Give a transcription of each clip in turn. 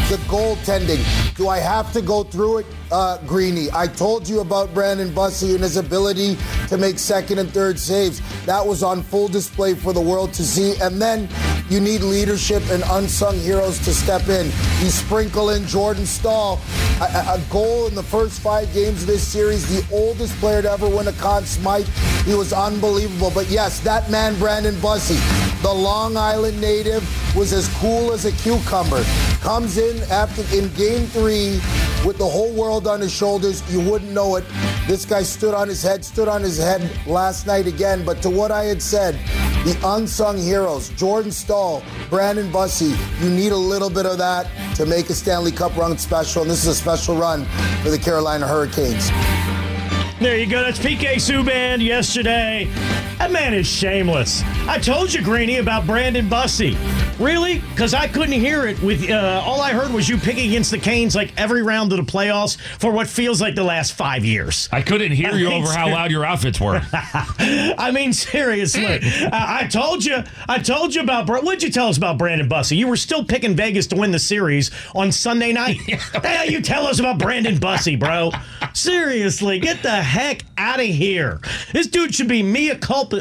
the goaltending. Do I have to go through it, Greeny? I told you about Brandon Bussi and his ability to make second and third saves. That was on full display for the world to see. And then you need leadership and unsung heroes to step in. You sprinkle in Jordan Staal, a goal in the first 5 games of this series, the oldest player to ever win a Conn Smythe. He was unbelievable. But yes, that man, Brandon Bussi, the Long Island native, was as cool as a cucumber. Comes in in game 3 with the whole world on his shoulders. You wouldn't know it. This guy stood on his head last night again. But to what I had said, the unsung heroes, Jordan Staal, Brandon Bussi, you need a little bit of that to make a Stanley Cup run special. And this is a special run for the Carolina Hurricanes. There you go. That's PK Subban yesterday. That man is shameless. I told you, Greeny, about Brandon Bussi. Really? Because I couldn't hear it. With all I heard was you picking against the Canes like every round of the playoffs for what feels like the last 5 years. I couldn't hear you over how loud your outfits were. I mean, seriously. I told you about... What'd you tell us about Brandon Bussi? You were still picking Vegas to win the series on Sunday night. The hell you tell us about Brandon Bussi, bro? Seriously, get the heck out of here. This dude should be mea culpa.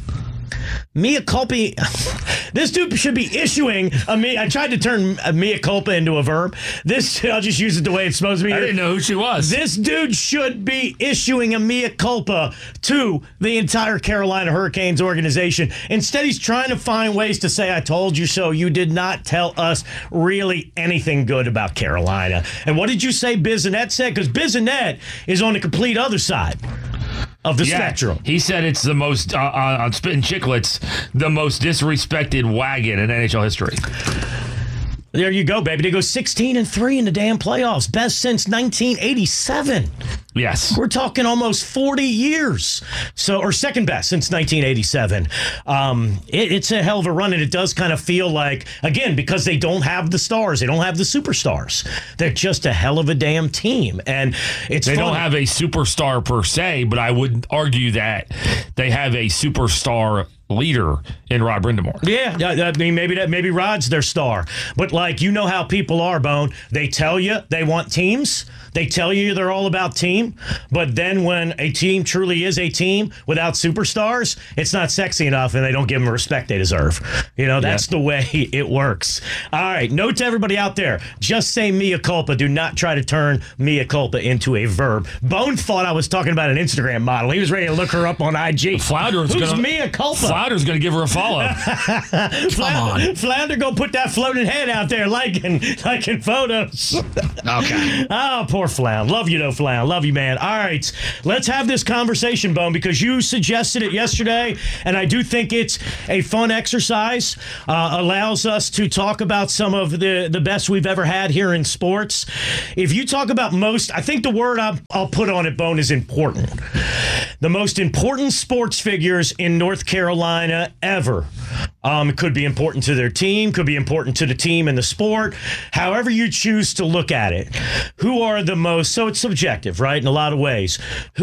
This dude should be issuing I tried to turn mea culpa into a verb. I'll just use it the way it's supposed to be. I didn't know who she was. This dude should be issuing a mea culpa to the entire Carolina Hurricanes organization. Instead, he's trying to find ways to say, I told you so. You did not tell us really anything good about Carolina. And what did you say Bissonnette said? Because Bissonnette is on the complete other side of the spectrum. He said it's the most, on Spittin' Chicklets, the most disrespected wagon in NHL history. There you go, baby. They go 16-3 in the damn playoffs. Best since 1987. Yes. We're talking almost 40 years. Or second best since 1987. It's a hell of a run, and it does kind of feel like, again, because they don't have the stars, they don't have the superstars. They're just a hell of a damn team. And they don't have a superstar per se, but I would argue that they have a superstar leader in Rod Brind'Amour. Yeah, I mean, maybe Rod's their star. But, you know how people are, Bone. They tell you they want teams. They tell you they're all about team. But then when a team truly is a team without superstars, it's not sexy enough, and they don't give them the respect they deserve. That's the way it works. All right, note to everybody out there, just say mea culpa. Do not try to turn mea culpa into a verb. Bone thought I was talking about an Instagram model. He was ready to look her up on IG. Who's mea culpa? Flounder's going to give her a follow. Come on. Flounder, go put that floating head out there liking photos. Okay. Oh, poor Flound. Love you, though, Flound. Love you, man. All right. Let's have this conversation, Bone, because you suggested it yesterday, and I do think it's a fun exercise. Allows us to talk about some of the best we've ever had here in sports. If you talk about I think the word I'll put on it, Bone, is important. The most important sports figures in North Carolina ever. It could be important to their team, could be important to the team and the sport, however you choose to look at it. Who are the most, so it's subjective, right, in a lot of ways.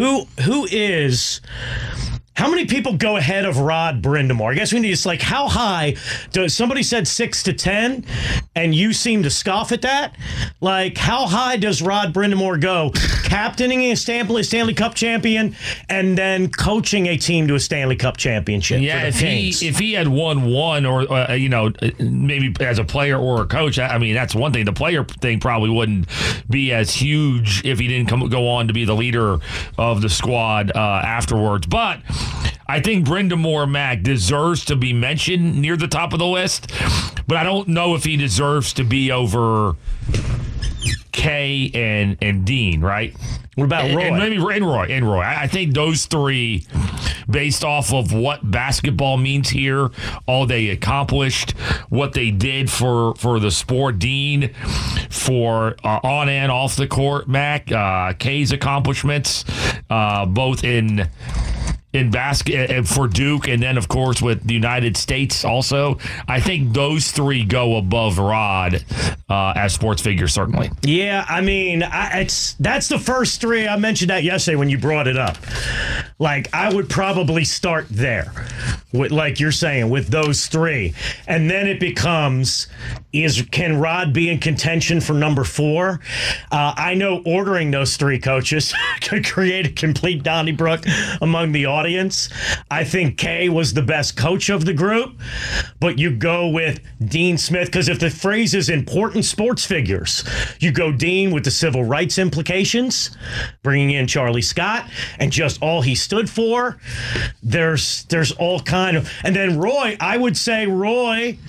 How many people go ahead of Rod Brind'Amour? I guess we need to, how high does somebody said 6 to 10, and you seem to scoff at that? How high does Rod Brind'Amour go? Captaining a Stanley Cup champion and then coaching a team to a Stanley Cup championship. Yeah, if he had won one, or maybe as a player or a coach, I mean, that's one thing. The player thing probably wouldn't be as huge if he didn't go on to be the leader of the squad afterwards. But I think Brind'Amour, Mac, deserves to be mentioned near the top of the list, but I don't know if he deserves to be over Kay and Dean, right? What about Roy? And maybe Roy. I think those three, based off of what basketball means here, all they accomplished, what they did for the sport, Dean, for on and off the court, Mac, Kay's accomplishments, both in basket for Duke, and then of course with the United States also. I think those three go above Rod as sports figures, certainly. Yeah, I mean, that's the first three. I mentioned that yesterday when you brought it up. I would probably start there. like you're saying, with those three. And then it becomes, can Rod be in contention for number 4? I know ordering those 3 coaches could create a complete Donnybrook among the audience. I think Kay was the best coach of the group, but you go with Dean Smith, because if the phrase is important sports figures, you go Dean with the civil rights implications, bringing in Charlie Scott, and just all he stood for. There's all kind of, and then Roy, I would say Roy,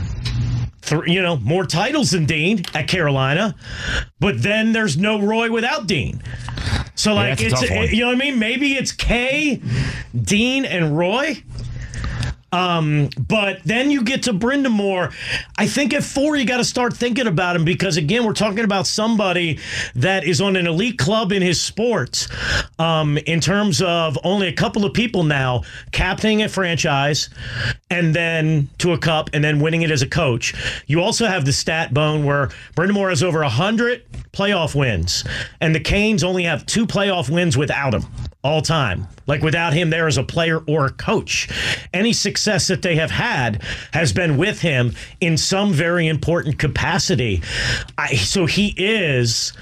more titles than Dean at Carolina, but then there's no Roy without Dean. So like, you know what I mean? Maybe it's Kay, Dean, and Roy. But then you get to Brind'Amour. I think at 4, you got to start thinking about him, because again, we're talking about somebody that is on an elite club in his sport. In terms of only a couple of people now captaining a franchise and then to a cup and then winning it as a coach. You also have the stat bone where Brind'Amour has over 100 playoff wins, and the Canes only have 2 playoff wins without him all time. Like without him there as a player or a coach. Any success that they have had has been with him in some very important capacity. So he's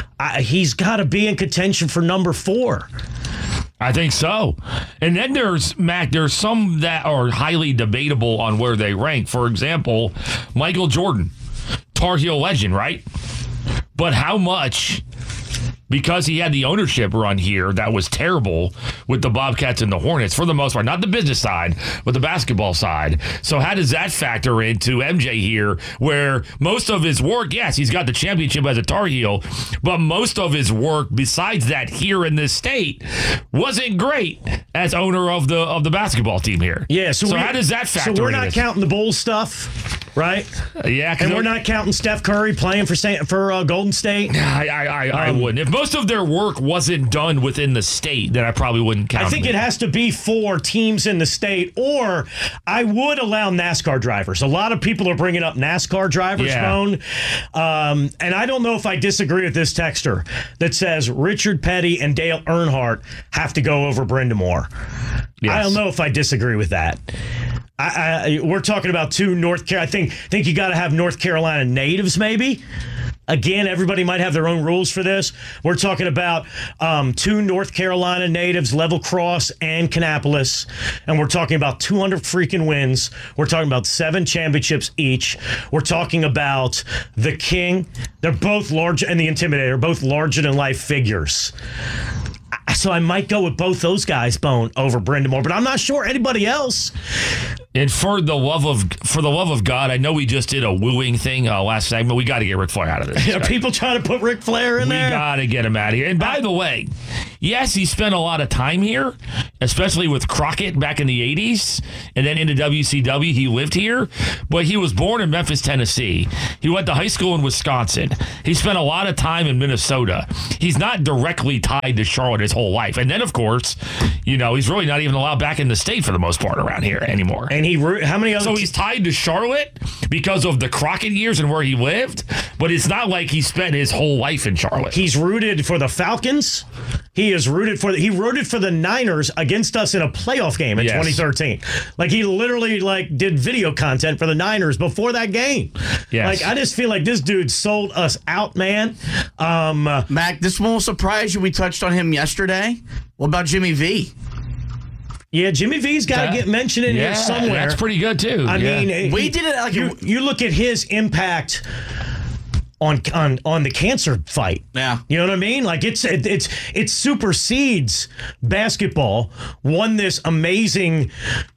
got to be in contention for number 4. I think so. And then there's some that are highly debatable on where they rank. For example, Michael Jordan, Tar Heel legend, right? But how much, because he had the ownership run here that was terrible with the Bobcats and the Hornets, for the most part, not the business side, but the basketball side. So how does that factor into MJ here, where most of his work, yes, he's got the championship as a Tar Heel, but most of his work besides that here in this state wasn't great as owner of the basketball team here. Yeah. So how does that factor into So we're not this? counting the Bulls stuff, right? Yeah. And we're not counting Steph Curry playing for Golden State. I wouldn't. If most of their work wasn't done within the state, then I probably wouldn't count. I think it has to be for teams in the state, or I would allow NASCAR drivers. A lot of people are bringing up NASCAR drivers, Bone. And I don't know if I disagree with this texter that says Richard Petty and Dale Earnhardt have to go over Brind'Amour. Yes. I don't know if I disagree with that. We're talking about 2 North Carolina. I think you got to have North Carolina natives, maybe. Again, everybody might have their own rules for this. We're talking about 2 North Carolina natives, Level Cross and Kannapolis, and we're talking about 200 freaking wins. We're talking about 7 championships each. We're talking about the King. They're both large, and the Intimidator, both larger-than-life figures. So I might go with both those guys, Bone, over Brind'Amour, but I'm not sure anybody else. And for the love of God, I know we just did a wooing thing last segment. We got to get Ric Flair out of this. Are people trying to put Ric Flair in there? We got to get him out of here. And by the way, yes, he spent a lot of time here, especially with Crockett back in the 80s, and then into WCW. He lived here, but he was born in Memphis, Tennessee. He went to high school in Wisconsin. He spent a lot of time in Minnesota. He's not directly tied to Charlotte his whole life. And then, of course, he's really not even allowed back in the state for the most part around here anymore. And how many other? So he's tied to Charlotte because of the Crockett years and where he lived, but it's not like he spent his whole life in Charlotte. He's rooted for the Falcons. He rooted for the Niners against us in a playoff game in 2013. Like he literally did video content for the Niners before that game. Yes. I just feel like this dude sold us out, man. Mac, this won't surprise you. We touched on him yesterday. What about Jimmy V? Yeah, Jimmy V's got to get mentioned in here somewhere. That's pretty good too. I mean, we did it you look at his impact on the cancer fight. Yeah. You know what I mean? It supersedes basketball. Won this amazing,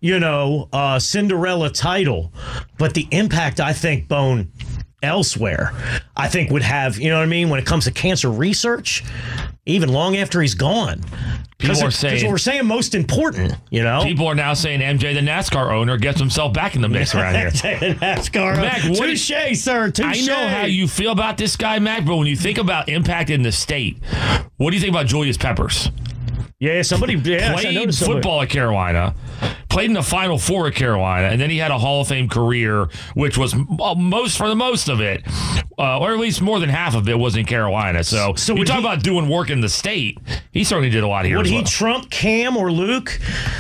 Cinderella title, but the impact, I think, Bone, elsewhere, I think would have, you know what I mean, when it comes to cancer research, even long after he's gone. Because we're saying most important, People are now saying MJ, the NASCAR owner, gets himself back in the mix around here. NASCAR Mac, touche, sir. Touche. I know how you feel about this guy, Mac, but when you think about impact in the state, what do you think about Julius Peppers? Yeah, played football at Carolina, played in the Final Four at Carolina, and then he had a Hall of Fame career, which was for the most of it, or at least more than half of it, was in Carolina. So you talk about doing work in the state. He certainly did a lot here. Would as well. he trump Cam or Luke?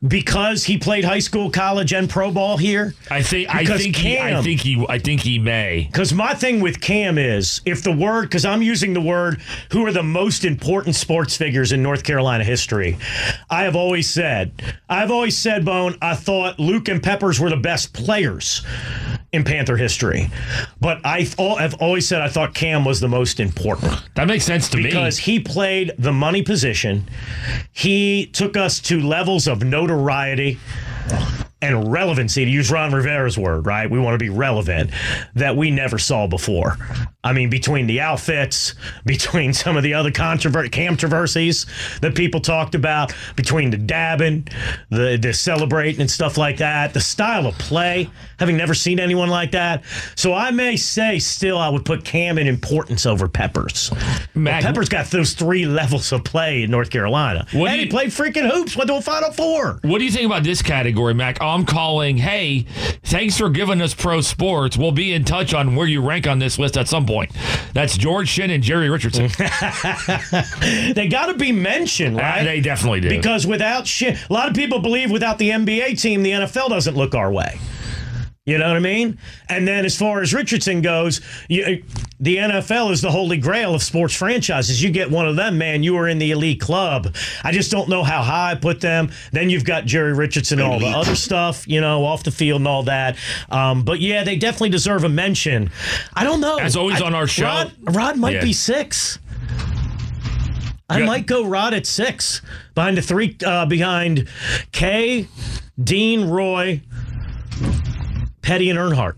because he played high school, college, and pro ball here? I think he may. Because my thing with Cam is, because I'm using the word, who are the most important sports figures in North Carolina history? I've always said, Bone, I thought Luke and Peppers were the best players in Panther history. But I've always said I thought Cam was the most important. That makes sense to me. Because he played the money position. He took us to levels of notoriety and relevancy, to use Ron Rivera's word, right? We want to be relevant, that we never saw before. I mean, between the outfits, between some of the other controversies that people talked about, between the dabbing, the celebrating and stuff like that, the style of play, having never seen anyone like that. So I may say still I would put Cam in importance over Peppers. Peppers got those 3 levels of play in North Carolina. And he played freaking hoops, went to a Final Four. What do you think about this category, Mac? I'm calling, hey, thanks for giving us pro sports. We'll be in touch on where you rank on this list at some point. That's George Shinn and Jerry Richardson. They got to be mentioned, right? They definitely do. Because without Shinn, a lot of people believe without the NBA team, the NFL doesn't look our way. You know what I mean? And then as far as Richardson goes, the NFL is the holy grail of sports franchises. You get one of them, man, you are in the elite club. I just don't know how high I put them. Then you've got Jerry Richardson and all the other stuff, off the field and all that. But yeah, they definitely deserve a mention. I don't know. As always on our show. Rod might be 6. I might go Rod at 6 behind the 3, behind Kay, Dean, Roy, Petty, and Earnhardt.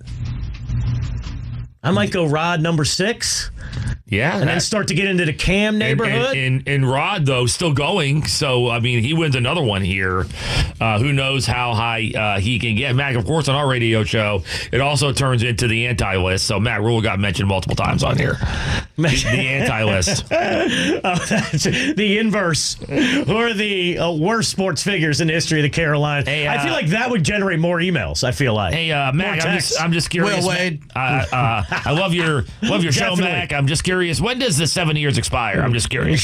I might go Rod number 6. Yeah. And then start to get into the Cam neighborhood. And Rod, though, still going. So, I mean, he wins another one here. Who knows how high he can get. Mac, of course, on our radio show, it also turns into the anti-list. So, Matt Rule got mentioned multiple times on here. The anti-list. That's the inverse. Who are the worst sports figures in the history of the Carolinas? Hey, I feel like that would generate more emails, I feel like. Hey, Mac, I'm just curious. Will Wade. I love your show, Mac. I'm just curious. When does the 7 years expire? I'm just curious.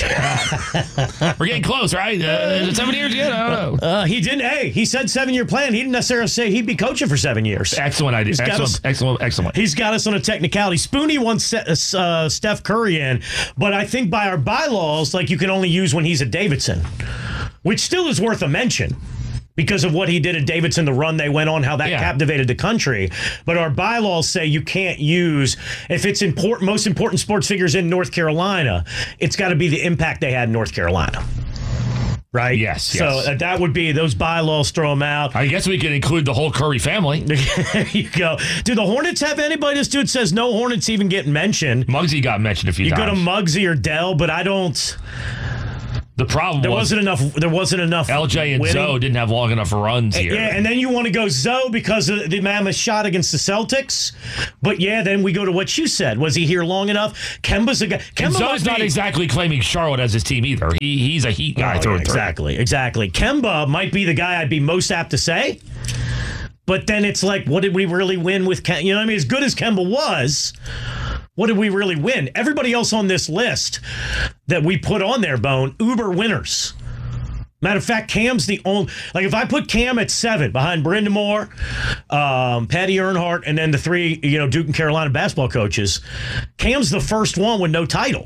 We're getting close, right? Is it 7 years yet? I don't know. He didn't. Hey, he said 7-year plan. He didn't necessarily say he'd be coaching for 7 years. Excellent idea. Excellent. He's got us on a technicality. Spoonie wants Steph Curry in, but I think by our bylaws, you can only use when he's at Davidson, which still is worth a mention. Because of what he did at Davidson, the run they went on, how that captivated the country. But our bylaws say you can't use, if it's most important sports figures in North Carolina, it's got to be the impact they had in North Carolina. Right? Yes. So that would be, those bylaws, throw them out. I guess we could include the whole Curry family. There you go. Do the Hornets have anybody? This dude says no Hornets even getting mentioned. Muggsy got mentioned a few times. You go to Muggsy or Dell, but I don't... The problem there wasn't enough. LJ and winning. Zoe didn't have long enough runs here. Yeah, and then you want to go Zoe because of the mammoth shot against the Celtics. But yeah, then we go to what you said. Was he here long enough? Kemba's a guy. Zoe's not exactly claiming Charlotte as his team either. He's a Heat guy through and through. Exactly. Kemba might be the guy I'd be most apt to say. But then it's like, what did we really win with Kemba? You know what I mean? As good as Kemba was, what did we really win? Everybody else on this list that we put on there, Bone, uber winners. Matter of fact, Cam's the only... if I put Cam at 7 behind Brenda Moore, Patty Earnhardt, and then the 3, Duke and Carolina basketball coaches, Cam's the first one with no title.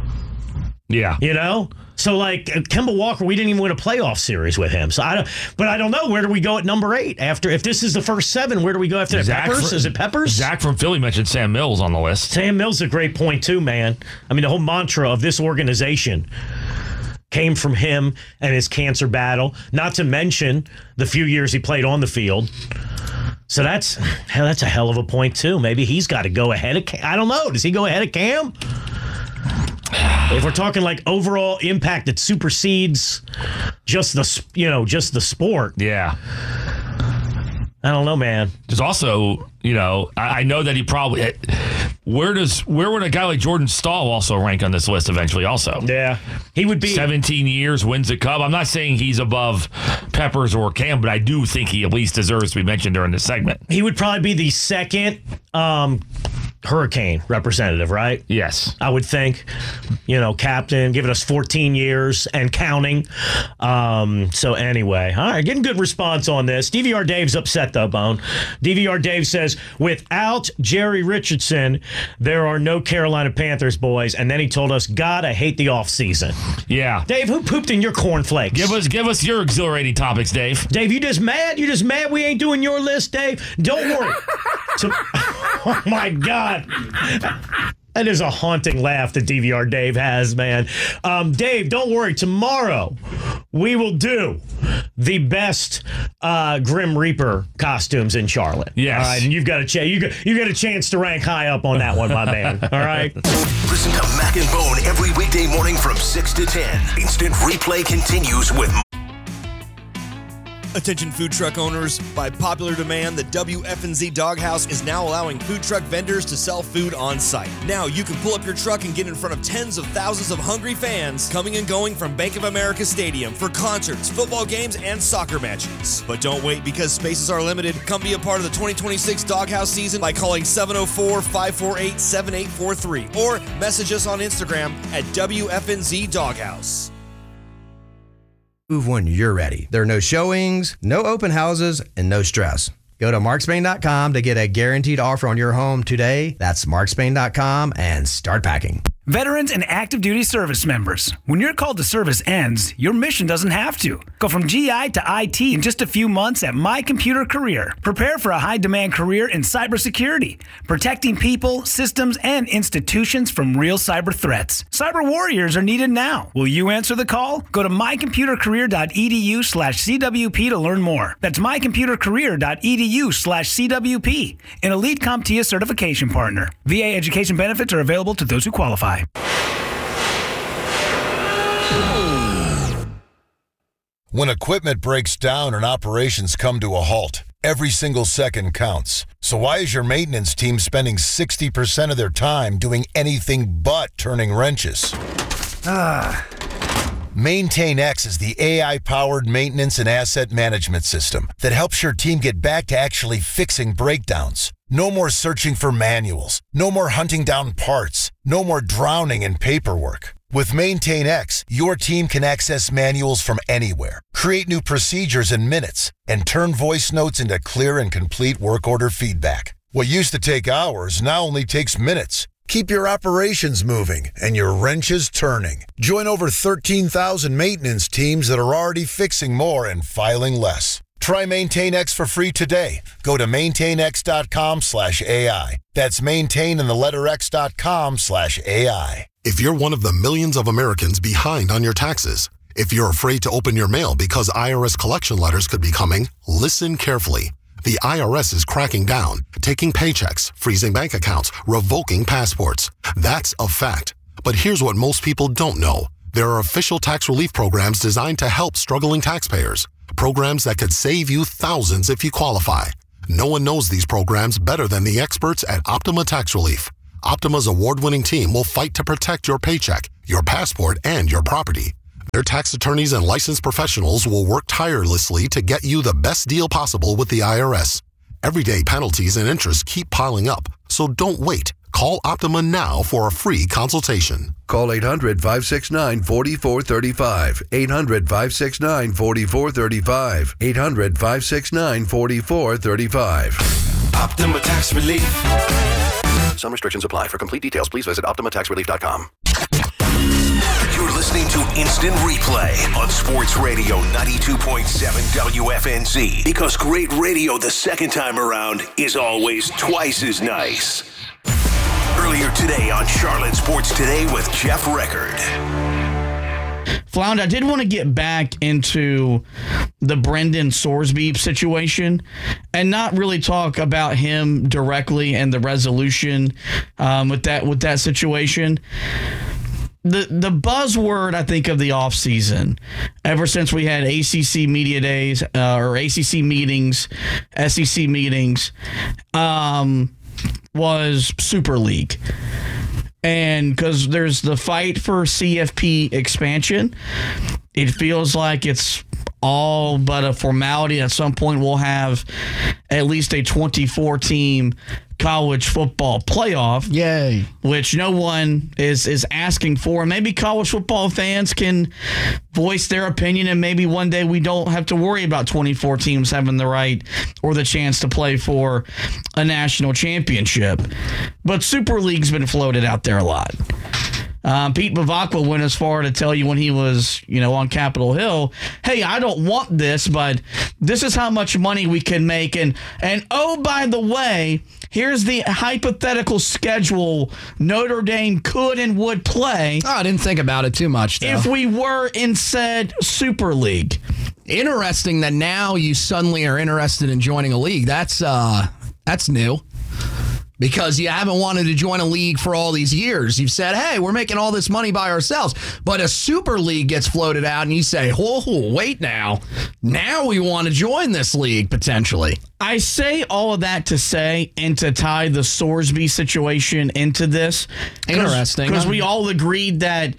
Yeah. So, Kemba Walker, we didn't even win a playoff series with him. So I don't know. Where do we go at number 8? If this is the first 7, where do we go after that? Peppers? Is it Peppers? Zach from Philly mentioned Sam Mills on the list. Sam Mills is a great point, too, man. I mean, the whole mantra of this organization came from him and his cancer battle, not to mention the few years he played on the field. So that's a hell of a point, too. Maybe he's got to go ahead of Cam. I don't know. Does he go ahead of Cam? If we're talking overall impact that supersedes just the sport. Yeah. I don't know, man. There's also, I know that he probably where would a guy like Jordan Stahl also rank on this list eventually also? Yeah. He would be 17 years, wins the Cup. I'm not saying he's above Peppers or Cam, but I do think he at least deserves to be mentioned during this segment. He would probably be the second Hurricane representative, right? Yes. I would think, captain, giving us 14 years and counting. So anyway, all right, getting good response on this. DVR Dave's upset though, Bone. DVR Dave says, without Jerry Richardson, there are no Carolina Panthers, boys. And then he told us, God, I hate the offseason. Yeah. Dave, who pooped in your cornflakes? Give us your exhilarating topics, Dave. Dave, you just mad? You just mad we ain't doing your list, Dave? Don't worry. Oh my God. That is a haunting laugh that DVR Dave has, man. Dave, don't worry. Tomorrow, we will do the best Grim Reaper costumes in Charlotte. Yes. All right, and you've got a chance to rank high up on that one, my man. All right. Listen to Mac and Bone every weekday morning from 6 to 10. Instant Replay continues with... Attention food truck owners, by popular demand, the WFNZ Doghouse is now allowing food truck vendors to sell food on site. Now you can pull up your truck and get in front of tens of thousands of hungry fans coming and going from Bank of America Stadium for concerts, football games, and soccer matches. But don't wait, because spaces are limited. Come be a part of the 2026 Doghouse season by calling 704-548-7843 or message us on Instagram at WFNZ Doghouse. Move when you're ready. There are no showings, no open houses, and no stress. Go to markspain.com to get a guaranteed offer on your home today. That's markspain.com and start packing. Veterans and active duty service members, when your call to service ends, your mission doesn't have to. Go from GI to IT in just a few months at My Computer Career. Prepare for a high-demand career in cybersecurity, protecting people, systems, and institutions from real cyber threats. Cyber warriors are needed now. Will you answer the call? Go to mycomputercareer.edu/CWP to learn more. That's mycomputercareer.edu/CWP, an Elite CompTIA certification partner. VA education benefits are available to those who qualify. When equipment breaks down and operations come to a halt, every single second counts. So why is your maintenance team spending 60% of their time doing anything but turning wrenches? MaintainX is the AI-powered maintenance and asset management system that helps your team get back to actually fixing breakdowns. No more searching for manuals. No more hunting down parts. No more drowning in paperwork. With MaintainX, your team can access manuals from anywhere, create new procedures in minutes, and turn voice notes into clear and complete work order feedback. What used to take hours now only takes minutes. Keep your operations moving and your wrenches turning. Join over 13,000 maintenance teams that are already fixing more and filing less. Try MaintainX for free today. Go to maintainx.com/AI. That's maintain and the letter x.com/AI. If you're one of the millions of Americans behind on your taxes, if you're afraid to open your mail because IRS collection letters could be coming, listen carefully. The IRS is cracking down, taking paychecks, freezing bank accounts, revoking passports. That's a fact. But here's what most people don't know. There are official tax relief programs designed to help struggling taxpayers. Programs that could save you thousands if you qualify. No one knows these programs better than the experts at Optima Tax Relief. Optima's award-winning team will fight to protect your paycheck, your passport, and your property. Their tax attorneys and licensed professionals will work tirelessly to get you the best deal possible with the IRS. Everyday penalties and interest keep piling up, so don't wait. Call Optima now for a free consultation. Call 800-569-4435. 800-569-4435. 800-569-4435. Optima Tax Relief. Some restrictions apply. For complete details, please visit OptimaTaxRelief.com. You're listening to Instant Replay on Sports Radio 92.7 WFNZ. Because great radio the second time around is always twice as nice. Earlier today on Charlotte Sports Today with Jeff Record. Flound, I did want to get back into the Brendan Sorsby situation and not really talk about him directly and the resolution with that situation. The buzzword, I think, of the offseason, ever since we had ACC media days or ACC meetings, SEC meetings, was Super League. And because there's the fight for CFP expansion, it feels like it's all but a formality. At some point, we'll have at least a 24-team college football playoff. Yay. Which no one is asking for. Maybe college football fans can voice their opinion, and maybe one day we don't have to worry about 24 teams having the right or the chance to play for a national championship. But Super League's been floated out there a lot. Pete Bavacqua went as far to tell you when he was, on Capitol Hill, hey, I don't want this, but this is how much money we can make. And oh, by the way, here's the hypothetical schedule Notre Dame could and would play. Oh, I didn't think about it too much, though. If we were in said Super League. Interesting that now you suddenly are interested in joining a league. That's new. Because you haven't wanted to join a league for all these years. You've said, hey, we're making all this money by ourselves. But a Super League gets floated out, and you say, oh, wait now. Now we want to join this league, potentially. I say all of that to say and to tie the Sorsby situation into this. Interesting. Because we all agreed that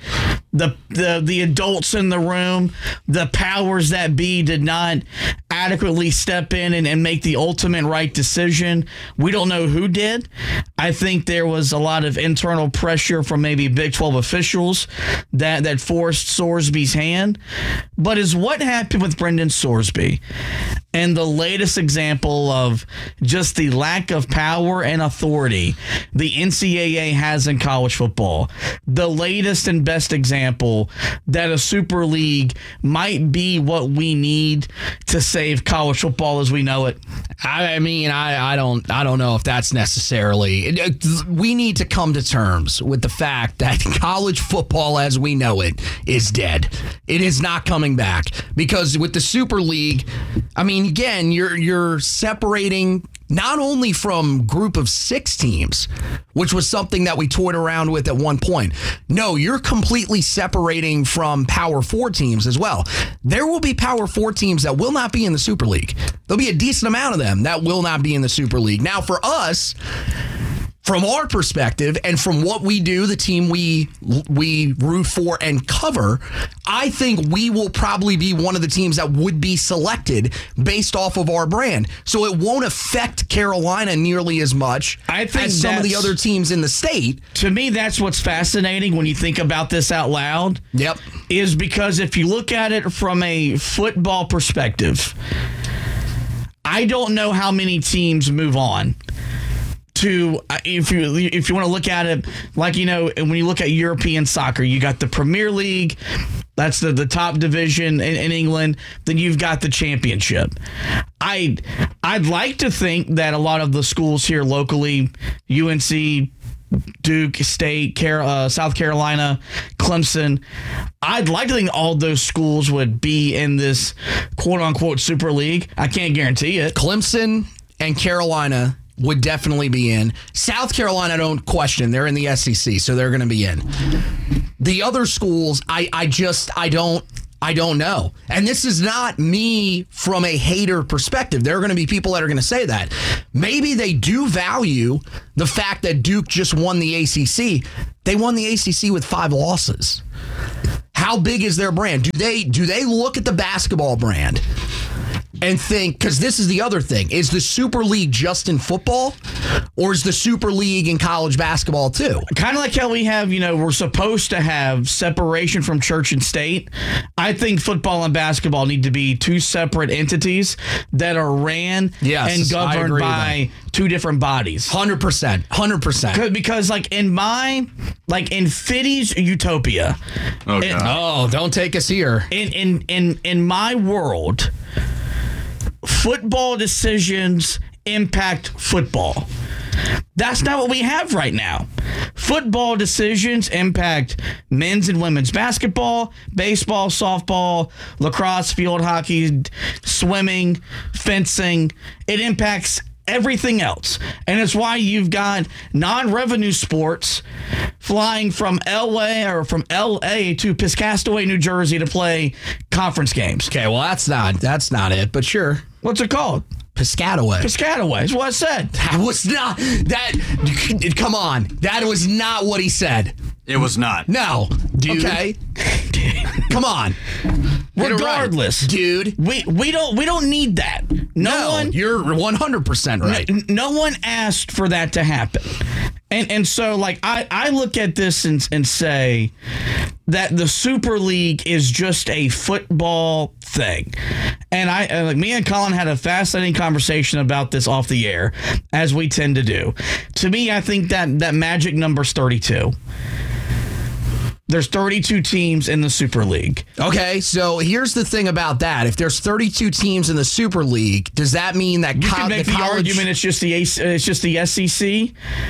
the adults in the room, the powers that be, did not adequately step in and make the ultimate right decision. We don't know who did. I think there was a lot of internal pressure from maybe Big 12 officials that forced Sorsby's hand. But is what happened with Brendan Sorsby and the latest example of just the lack of power and authority the NCAA has in college football, the latest and best example that a Super League might be what we need to save college football as we know it? I mean, I don't know if that's necessarily. We need to come to terms with the fact that college football as we know it is dead. It is not coming back because with the Super League, I mean, again, you're separating not only from group of 6 teams, which was something that we toyed around with at one point. No, you're completely separating from Power 4 teams as well. There will be Power 4 teams that will not be in the Super League. There'll be a decent amount of them that will not be in the Super League. Now, for us, from our perspective and from what we do, the team we root for and cover, I think we will probably be one of the teams that would be selected based off of our brand. So it won't affect Carolina nearly as much as some of the other teams in the state. To me, that's what's fascinating when you think about this out loud. Yep. Is because if you look at it from a football perspective, I don't know how many teams move on. If you want to look at it like, when you look at European soccer, you got the Premier League, that's the top division in England, then you've got the championship. I'd like to think that a lot of the schools here locally, UNC, Duke State, South Carolina, Clemson, I'd like to think all those schools would be in this quote-unquote Super League. I can't guarantee it. Clemson and Carolina would definitely be in. South Carolina, don't question. They're in the SEC, so they're going to be in. The other schools, I don't know. And this is not me from a hater perspective. There are going to be people that are going to say that. Maybe they do value the fact that Duke just won the ACC. They won the ACC with 5 losses. How big is their brand? Do they look at the basketball brand and think, because this is the other thing, is the Super League just in football, or is the Super League in college basketball too? Kind of like how we have, we're supposed to have separation from church and state. I think football and basketball need to be 2 separate entities that are ran and governed by 2 different bodies. 100%. Because in Fiddy's utopia. Don't take us here. In my world, football decisions impact football. That's not what we have right now. Football decisions impact men's and women's basketball, baseball, softball, lacrosse, field hockey, swimming, fencing. It impacts everything else. And it's why you've got non-revenue sports flying from LA to Piscataway, New Jersey to play conference games. Okay, well, that's not it, but sure. What's it called? Piscataway. Piscataway is what I said. That was not that. Come on, that was not what he said. It was not. No, dude. Okay. Come on. Regardless, right, dude. We don't need that. No one. You're 100% right. No one asked for that to happen. And so, like, I look at this and say that the Super League is just a football thing. And me and Colin had a fascinating conversation about this off the air, as we tend to do. To me, I think that magic number's 32. There's 32 teams in the Super League. Okay, so here's the thing about that. If there's 32 teams in the Super League, does that mean that you can make the argument it's just the SEC,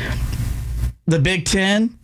the Big Ten,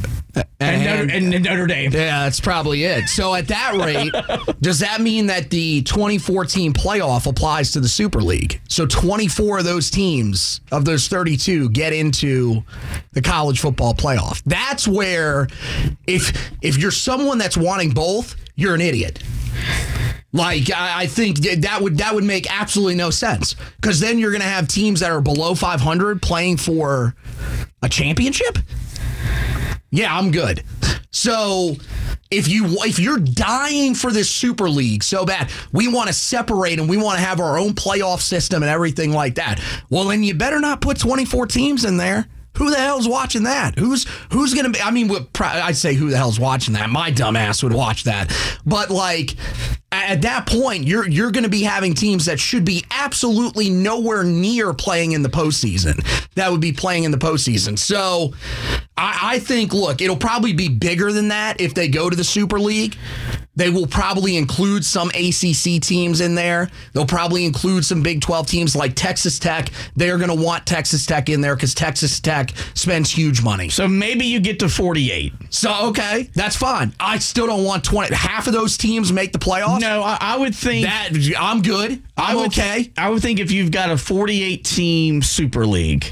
and Notre Dame? Yeah, that's probably it. So at that rate, does that mean that the 2014 playoff applies to the Super League? So 24 of those teams, of those 32, get into the college football playoff. That's where, if you're someone that's wanting both, you're an idiot. Like, I think that would make absolutely no sense, because then you're going to have teams that are below 500 playing for a championship. Yeah, I'm good. So if you're dying for this Super League so bad, we want to separate and we want to have our own playoff system and everything like that. Well, then you better not put 24 teams in there. Who the hell's watching that? Who's going to be? I mean, I'd say who the hell's watching that? My dumb ass would watch that. But like, at that point, you're going to be having teams that should be absolutely nowhere near playing in the postseason. That would be playing in the postseason. So I think, look, it'll probably be bigger than that if they go to the Super League. They will probably include some ACC teams in there. They'll probably include some Big 12 teams like Texas Tech. They're going to want Texas Tech in there because Texas Tech spends huge money. So maybe you get to 48. So, okay, that's fine. I still don't want 20. Half of those teams make the playoffs? No, I would think... that I'm good. I'm okay. I would think if you've got a 48-team Super League,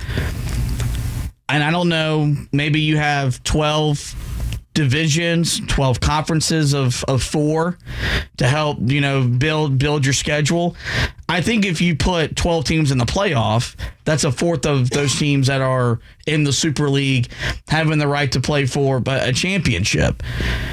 and I don't know, maybe you have 12... divisions, 12 conferences of 4 to help, build your schedule. I think if you put 12 teams in the playoff, that's a fourth of those teams that are in the Super League having the right to play for a championship.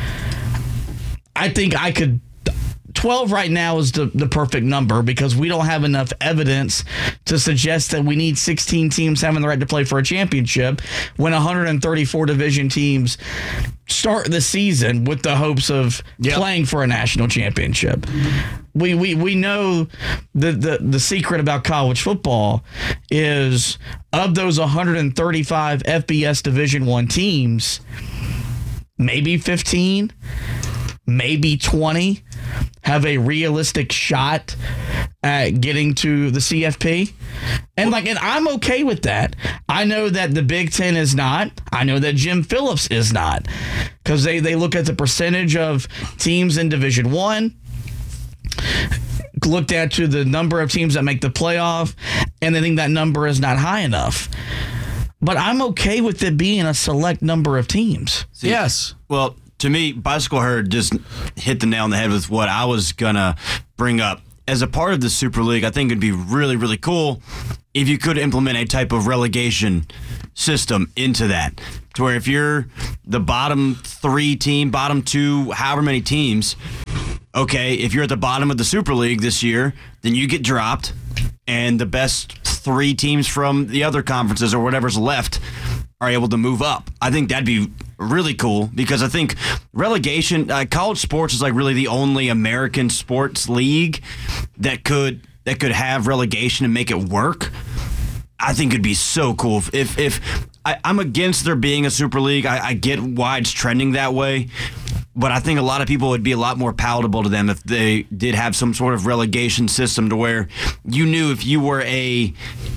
I think 12 right now is the perfect number, because we don't have enough evidence to suggest that we need 16 teams having the right to play for a championship when 134 division teams start the season with the hopes of playing for a national championship. We know the secret about college football is, of those 135 FBS Division I teams, maybe 15, maybe 20 have a realistic shot at getting to the CFP. And I'm okay with that. I know that the Big Ten is not. I know that Jim Phillips is not, because they look at the percentage of teams in Division I, looked at to the number of teams that make the playoff, and they think that number is not high enough. But I'm okay with it being a select number of teams. Yes. Well, to me, Bicycle Herd just hit the nail on the head with what I was going to bring up. As a part of the Super League, I think it'd be really, really cool if you could implement a type of relegation system into that, to where if you're the bottom 3 team, bottom 2, however many teams, okay, if you're at the bottom of the Super League this year, then you get dropped, and the best 3 teams from the other conferences or whatever's left are able to move up. I think that'd be really cool, because I think relegation, college sports is like really the only American sports league that could have relegation and make it work. I think it'd be so cool if I'm against there being a Super League. I get why it's trending that way, but I think a lot of people would be a lot more palatable to them if they did have some sort of relegation system, to where you knew if you were a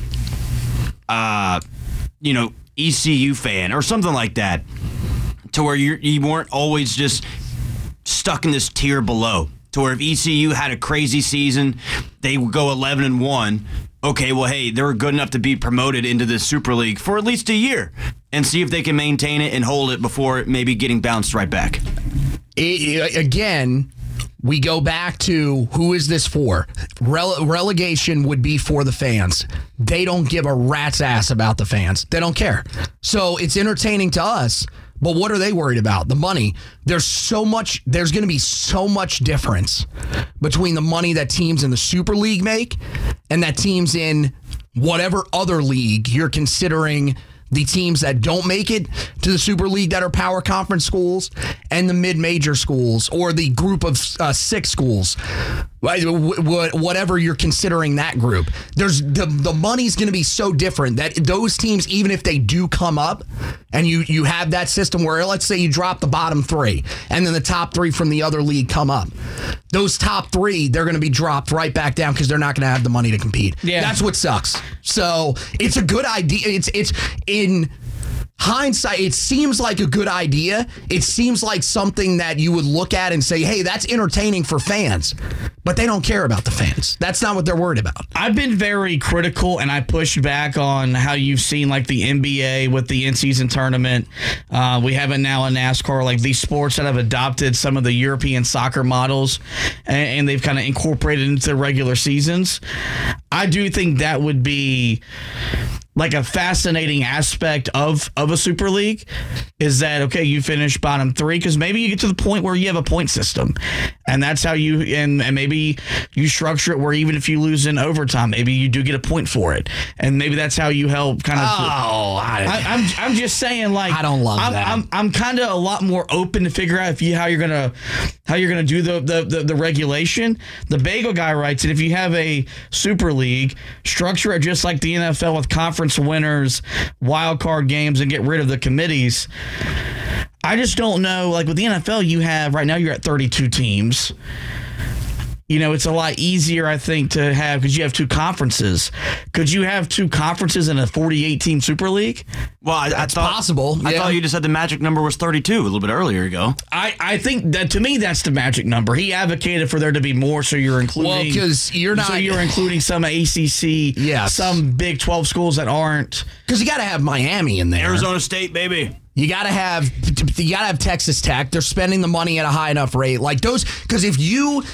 ECU fan or something like that, to where you weren't always just stuck in this tier below, to where if ECU had a crazy season, they would go 11-1. Okay, well, hey, they were good enough to be promoted into the Super League for at least a year and see if they can maintain it and hold it before maybe getting bounced right back. Again, we go back to, who is this for? Relegation would be for the fans. They don't give a rat's ass about the fans. They don't care. So it's entertaining to us, But what are they worried about? The money. There's going to be so much difference between the money that teams in the Super League make and that teams in whatever other league you're considering the teams that don't make it to the Super League that are power conference schools and the mid-major schools or the group of 6 schools, whatever you're considering that group. There's the money's going to be so different that those teams, even if they do come up and you have that system where, let's say you drop the bottom 3 and then the top 3 from the other league come up, those top 3, they're going to be dropped right back down because they're not going to have the money to compete. Yeah. That's what sucks. So it's a good idea. It's in hindsight, it seems like a good idea. It seems like something that you would look at and say, hey, that's entertaining for fans. But they don't care about the fans. That's not what they're worried about. I've been very critical, and I pushed back on how you've seen like the NBA with the in-season tournament. We have it now in NASCAR, like these sports that have adopted some of the European soccer models, and they've kind of incorporated into the regular seasons. I do think that would be like a fascinating aspect of a Super League, is that, okay, you finish bottom 3 because maybe you get to the point where you have a point system, and that's how you and maybe you structure it where even if you lose in overtime, maybe you do get a point for it, and maybe that's how you help kind of. I'm just saying, like, I don't love that. I'm kind of a lot more open to figure out how you're gonna do the regulation. The Bagel guy writes that if you have a Super League, structure it just like the NFL with conference winners, wild card games, and get rid of the committees. I just don't know. Like with the NFL, you have right now you're at 32 teams. You know, it's a lot easier, I think, to have because you have 2 conferences. Could you have 2 conferences in a 48-team Super League? Well, I thought possible. I thought you just said the magic number was 32 a little bit earlier ago. I think that, to me, that's the magic number. He advocated for there to be more, so you're including. Well, because you're not. So you're including some ACC, some Big 12 schools that aren't. Because you got to have Miami in there. Arizona State, baby. You gotta have Texas Tech. They're spending the money at a high enough rate, like those. Because if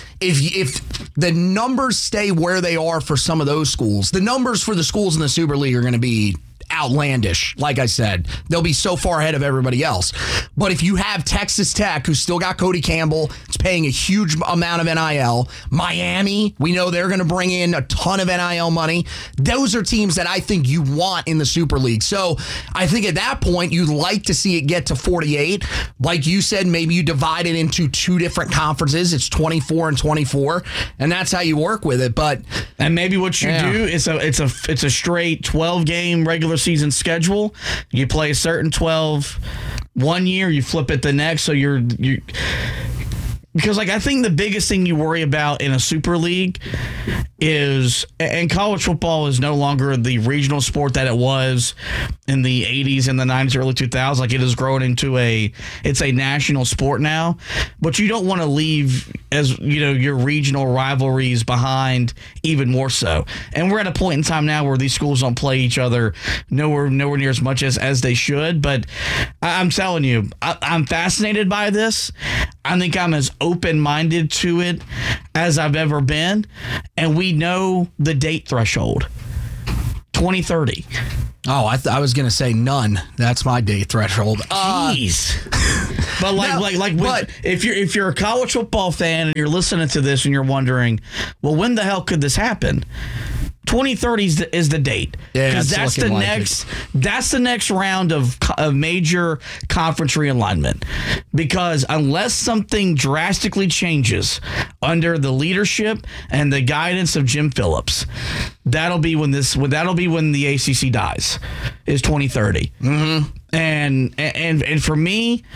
the numbers stay where they are for some of those schools, the numbers for the schools in the Super League are going to be outlandish. Like I said, they'll be so far ahead of everybody else. But if you have Texas Tech, who's still got Cody Campbell, it's paying a huge amount of NIL. Miami, we know they're going to bring in a ton of NIL money. Those are teams that I think you want in the Super League. So I think at that point, you'd like to see it get to 48. Like you said, maybe you divide it into 2 different conferences. It's 24 and 24, and that's how you work with it. And maybe what you do is it's a straight 12-game regular season schedule. You play a certain 12 one year, you flip it the next, so you're because, like, I think the biggest thing you worry about in a Super League is, and college football is no longer the regional sport that it was in the 80s and the 90s, early 2000s. Like, it has grown into it's a national sport now. But you don't want to leave, as you know, your regional rivalries behind even more so. And we're at a point in time now where these schools don't play each other nowhere near as much as they should. But I'm telling you, I'm fascinated by this. I think I'm as open-minded to it as I've ever been. And we know the date threshold, 2030. Oh, I was going to say none. That's my date threshold. Jeez. But if you're a college football fan and you're listening to this and you're wondering, well, when the hell could this happen? 2030 is the date, because that's the next round of major conference realignment. Because unless something drastically changes under the leadership and the guidance of Jim Phillips, that'll be when the ACC dies, is 2030. Mm-hmm. And for me,